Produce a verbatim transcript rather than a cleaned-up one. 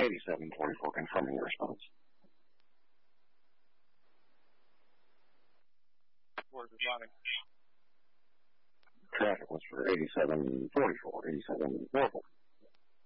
eighty-seven forty-four, confirming your response. Where's responding? Traffic was for eighty-seven forty-four, eighty-seven forty-four.